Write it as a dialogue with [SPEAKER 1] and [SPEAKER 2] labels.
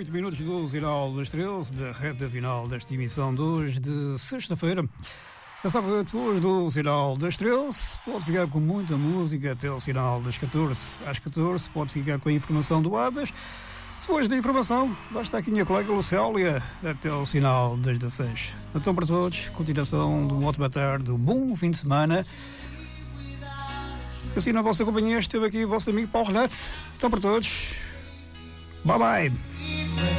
[SPEAKER 1] 8 minutos do sinal das 13, da reta final desta emissão de hoje, de sexta-feira. Já sabe, depois do sinal das 13, pode ficar com muita música até o sinal das 14. Às 14 pode ficar com a informação do ADAS. Depois da informação, vai estar aqui a minha colega Lucélia até o sinal das 16. Então, para todos, continuação do ótimo tarde, um bom fim de semana. Assim, na vossa companhia, esteve aqui o vosso amigo Paulo Renato. Então, para todos, bye bye.